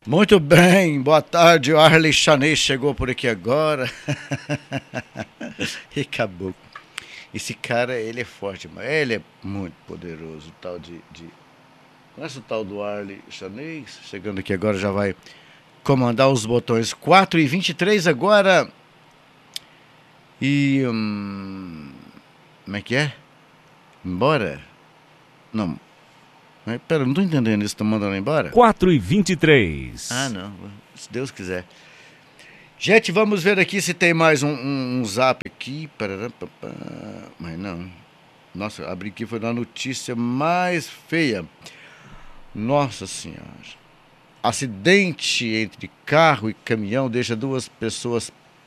Muito bem, boa tarde, o Arley Chaney chegou por aqui agora. E acabou. Esse cara, ele é forte, mas ele é muito poderoso, o tal de... Conhece o tal do Arley Chaney? Chegando aqui agora já vai comandar os botões 4h23 agora. E... como é que é? Embora? Não. Mas, pera, não tô entendendo isso, tá mandando embora? 4h23. Ah, não, se Deus quiser. Gente, vamos ver aqui se tem mais um zap aqui. Mas não. Nossa, abri aqui, foi uma notícia mais feia. Nossa Senhora. Acidente entre carro e caminhão deixa duas pessoas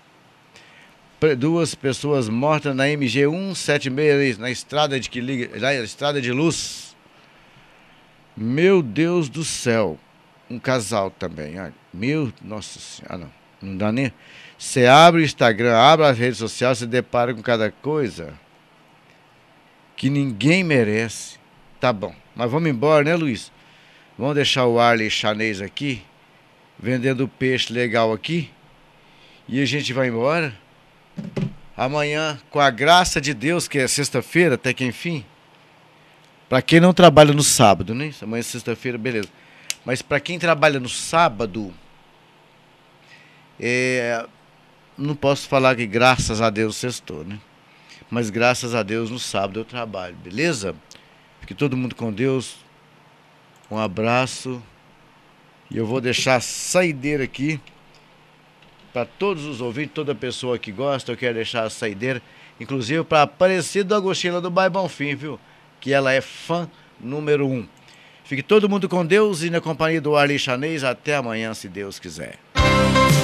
mortas na MG 176, na estrada de que liga, na estrada de Luz. Meu Deus do céu. Um casal também, olha. Nossa Senhora, não dá nem... Você abre o Instagram, abre as redes sociais, você depara com cada coisa que ninguém merece. Tá bom, mas vamos embora, né, Luiz? Vamos deixar o Arley Chanês aqui, vendendo peixe legal aqui, e a gente vai embora. Amanhã, com a graça de Deus, que é sexta-feira, até que enfim. Para quem não trabalha no sábado, né? Amanhã é sexta-feira, beleza. Mas para quem trabalha no sábado, não posso falar que graças a Deus sextou, né? Mas graças a Deus no sábado eu trabalho, beleza? Fique todo mundo com Deus. Um abraço. E eu vou deixar a saideira aqui para todos os ouvintes, toda pessoa que gosta. Eu quero deixar a saideira, inclusive para a Aparecida Agostina do Bairro Bonfim, viu? Que ela é fã número 1. Fique todo mundo com Deus e na companhia do Arley Chanês. Até amanhã, se Deus quiser.